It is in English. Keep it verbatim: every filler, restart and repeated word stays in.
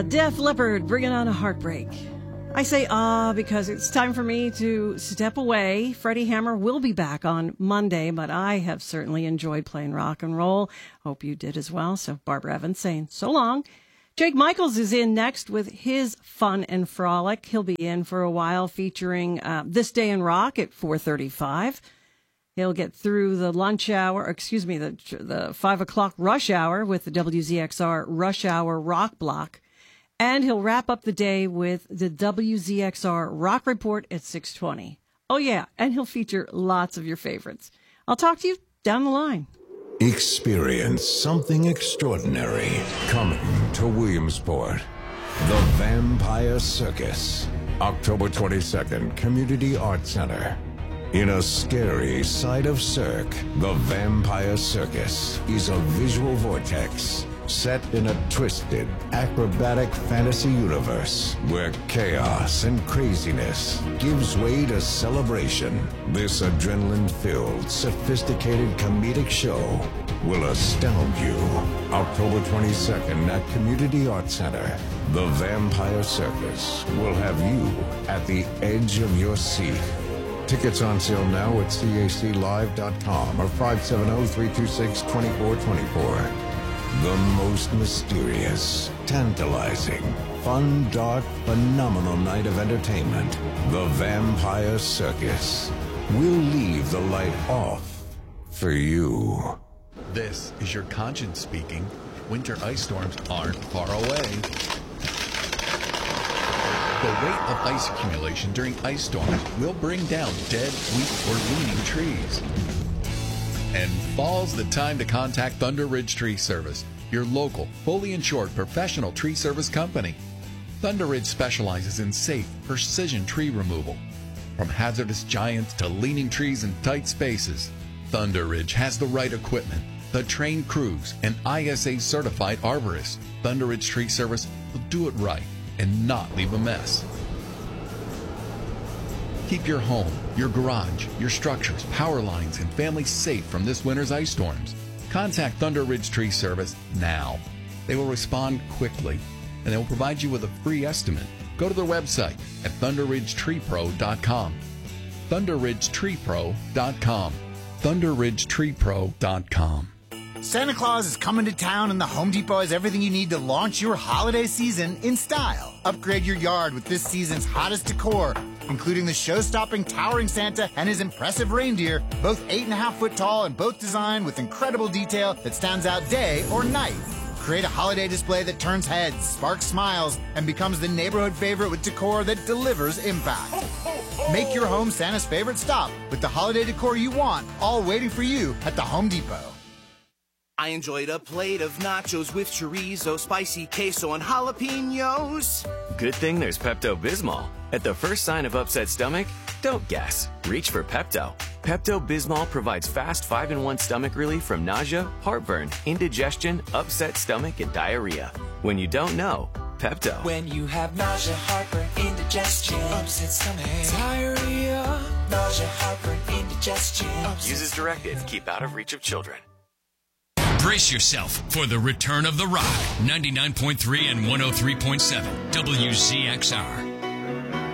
Ah, Def Leppard, bringing on a heartbreak. I say ah because it's time for me to step away. Freddie Hammer will be back on Monday, but I have certainly enjoyed playing rock and roll. Hope you did as well. So Barbara Evans saying so long. Jake Michaels is in next with his Fun and Frolic. He'll be in for a while featuring uh, This Day in Rock at four thirty-five. He'll get through the lunch hour, excuse me, the the five o'clock rush hour with the W Z X R Rush Hour Rock Block. And he'll wrap up the day with the W Z X R Rock Report at six twenty. Oh, yeah, and he'll feature lots of your favorites. I'll talk to you down the line. Experience something extraordinary coming to Williamsport. The Vampire Circus. October twenty-second, Community Arts Center. In a scary side of Cirque, the Vampire Circus is a visual vortex set in a twisted, acrobatic fantasy universe where chaos and craziness gives way to celebration. This adrenaline-filled, sophisticated comedic show will astound you. October twenty-second at Community Arts Center, the Vampire Circus will have you at the edge of your seat. Tickets on sale now at C A C live dot com or five seven zero, three two six, two four two four. The most mysterious, tantalizing, fun, dark, phenomenal night of entertainment. The Vampire Circus. We'll leave the light off for you. This is your conscience speaking. Winter ice storms aren't far away. The rate of ice accumulation during ice storms will bring down dead, weak, or leaning trees. And fall's the time to contact Thunder Ridge Tree Service, your local, fully insured professional tree service company. Thunder Ridge specializes in safe, precision tree removal. From hazardous giants to leaning trees in tight spaces, Thunder Ridge has the right equipment, the trained crews, and I S A-certified arborists. Thunder Ridge Tree Service will do it right and not leave a mess. Keep your home, your garage, your structures, power lines, and family safe from this winter's ice storms. Contact Thunder Ridge Tree Service now. They will respond quickly, and they will provide you with a free estimate. Go to their website at thunder ridge tree pro dot com. thunder ridge tree pro dot com. thunder ridge tree pro dot com. Santa Claus is coming to town, and the Home Depot has everything you need to launch your holiday season in style. Upgrade your yard with this season's hottest decor, including the show-stopping towering Santa and his impressive reindeer, both eight and a half foot tall and both designed with incredible detail that stands out day or night. Create a holiday display that turns heads, sparks smiles, and becomes the neighborhood favorite with decor that delivers impact. Make your home Santa's favorite stop with the holiday decor you want, all waiting for you at the Home Depot. I enjoyed a plate of nachos with chorizo, spicy queso, and jalapenos. Good thing there's Pepto-Bismol. At the first sign of upset stomach, don't guess. Reach for Pepto. Pepto-Bismol provides fast five in one stomach relief from nausea, heartburn, indigestion, upset stomach, and diarrhea. When you don't know, Pepto. When you have nausea, heartburn, indigestion, upset stomach, diarrhea, nausea, heartburn, indigestion. Use as directed. Keep out of reach of children. Brace yourself for the return of the rock. ninety-nine point three and one oh three point seven W Z X R.